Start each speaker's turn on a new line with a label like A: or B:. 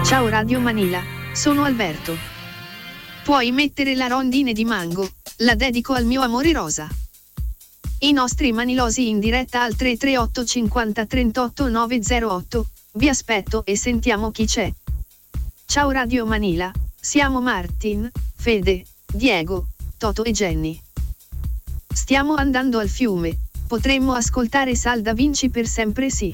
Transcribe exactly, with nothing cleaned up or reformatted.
A: Ciao Radio Manila, sono Alberto. Puoi mettere la rondine di Mango, la dedico al mio amore rosa. I nostri manilosi in diretta al tre tre otto cinquanta trentotto nove zero otto, vi aspetto e sentiamo chi c'è. Ciao Radio Manila, siamo Martin, Fede, Diego, Toto e Jenny. Stiamo andando al fiume, potremmo ascoltare Salda Vinci per sempre sì.